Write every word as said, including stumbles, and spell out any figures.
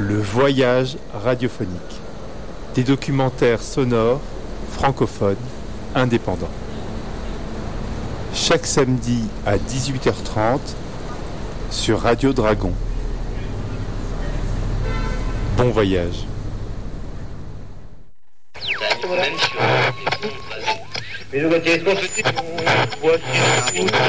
Le voyage radiophonique. Des documentaires sonores, francophones, indépendants. Chaque samedi à dix-huit heures trente sur Radio Dragon. Bon voyage. Mais